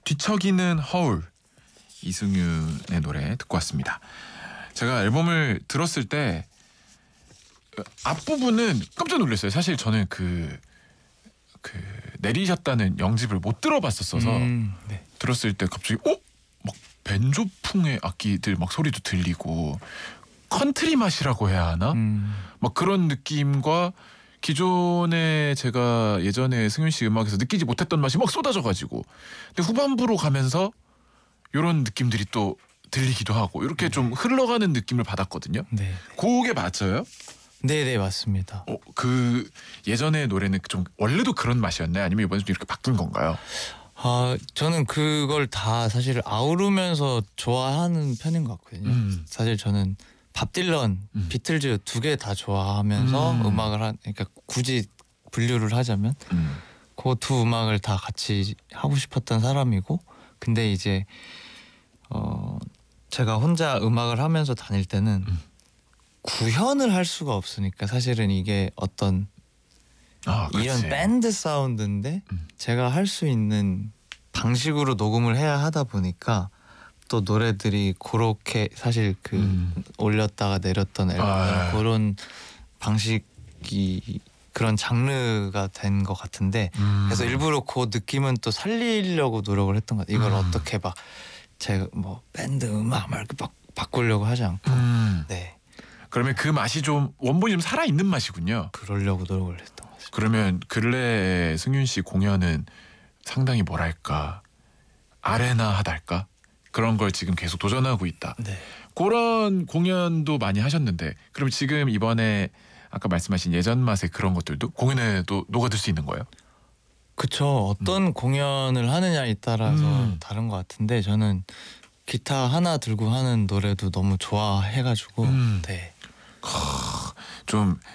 뒤척이는 허울, 이승윤의 노래 듣고 왔습니다. 제가 앨범을 들었을 때 앞부분은 깜짝 놀랐어요. 사실 저는 그 내리셨다는 영집을 못 들어봤었어서 네. 들었을 때 갑자기 막 벤조풍의 악기들 막 소리도 들리고 컨트리 맛이라고 해야 하나? 막 그런 느낌과 기존에 제가 예전에 승윤 씨 음악에서 느끼지 못했던 맛이 막 쏟아져가지고 근데 후반부로 가면서 이런 느낌들이 또 들리기도 하고 이렇게 좀 흘러가는 느낌을 받았거든요. 네. 그게 맞아요? 네, 맞습니다. 그 예전의 노래는 좀 원래도 그런 맛이었나요? 아니면 이번에 좀 이렇게 바뀐 건가요? 저는 그걸 다 사실 아우르면서 좋아하는 편인 것 같거든요. 사실 저는 밥 딜런, 비틀즈 두 개 다 좋아하면서 그러니까 굳이 분류를 하자면 그 두 음악을 다 같이 하고 싶었던 사람이고, 근데 이제 제가 혼자 음악을 하면서 다닐 때는 구현을 할 수가 없으니까 사실은 이게 어떤 이런 밴드 사운드인데 제가 할 수 있는 방식으로 녹음을 해야 하다 보니까 또 노래들이 그렇게 사실 올렸다가 내렸던 앨범 그런 방식이 그런 장르가 된 것 같은데 그래서 일부러 그 느낌은 또 살리려고 노력을 했던 것 같아요. 이걸 어떻게 막 제가 뭐 밴드 음악 막 이렇게 막 바꾸려고 하지 않고 네. 그러면 그 맛이 좀 원본이 좀 살아있는 맛이군요. 그러려고 노력을 했던 것 같습니다. 그러면 근래에 승윤 씨 공연은 상당히 뭐랄까 아레나하달까 그런 걸 지금 계속 도전하고 있다. 네. 그런 공연도 많이 하셨는데 그럼 지금 이번에 아까 말씀하신 예전 맛의 그런 것들도 공연에도 녹아들 수 있는 거예요? 그쵸. 어떤 공연을 하느냐에 따라서 다른 것 같은데 저는 기타 하나 들고 하는 노래도 너무 좋아해가지고 네. 좀